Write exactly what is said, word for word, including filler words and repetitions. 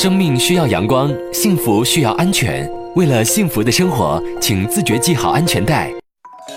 生命需要阳光，幸福需要安全。为了幸福的生活，请自觉系好安全带，